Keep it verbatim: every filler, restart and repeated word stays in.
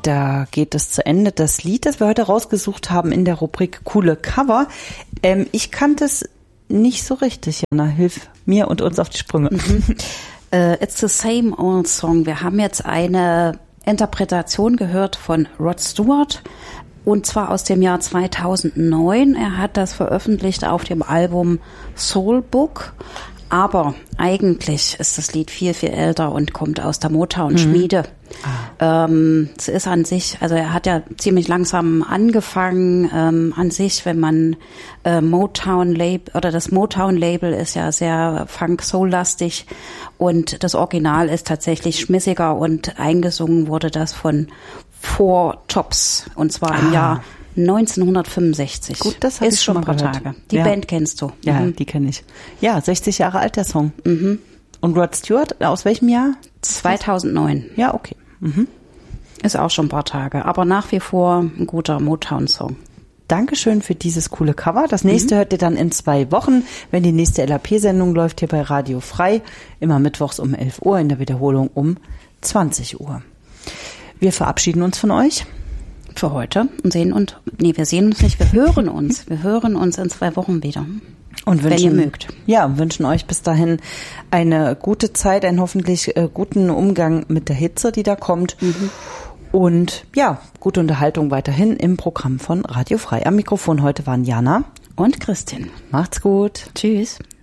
Da geht es zu Ende. Das Lied, das wir heute rausgesucht haben in der Rubrik Coole Cover. Ähm, ich kannte es nicht so richtig. Jana, hilf mir und uns auf die Sprünge. Mhm. Uh, it's the same old song. Wir haben jetzt eine Interpretation gehört von Rod Stewart. Und zwar aus dem Jahr zweitausendneun. Er hat das veröffentlicht auf dem Album Soul Book. Aber eigentlich ist das Lied viel, viel älter und kommt aus der Motown-Schmiede. Mhm. Ah. Ähm, es ist an sich, also er hat ja ziemlich langsam angefangen. Ähm, an sich, wenn man äh, Motown-Label oder das Motown-Label ist ja sehr Funk-Soul-lastig und das Original ist tatsächlich schmissiger und eingesungen wurde das von Four Tops und zwar ah. im Jahr neunzehnhundertfünfundsechzig. Gut, das habe ich schon schon ein paar gehört. Tage. Die ja. Band kennst du. Ja, mhm. die kenne ich. Ja, sechzig Jahre alt der Song. Mhm. Und Rod Stewart, aus welchem Jahr? zweitausendneun. Ja, okay. Mhm. Ist auch schon ein paar Tage, aber nach wie vor ein guter Motown-Song. Dankeschön für dieses coole Cover. Das nächste mhm. hört ihr dann in zwei Wochen, wenn die nächste L A P-Sendung läuft hier bei Radio Frei. Immer mittwochs um elf Uhr, in der Wiederholung um zwanzig Uhr. Wir verabschieden uns von euch. Für heute und sehen und nee, wir sehen uns nicht, wir hören uns. Wir hören uns in zwei Wochen wieder. Und wünschen, wenn ihr mögt. Ja, wünschen euch bis dahin eine gute Zeit, einen hoffentlich äh, guten Umgang mit der Hitze, die da kommt. Mhm. Und ja, gute Unterhaltung weiterhin im Programm von Radio Frei. Am Mikrofon heute waren Jana und Christin. Macht's gut. Tschüss.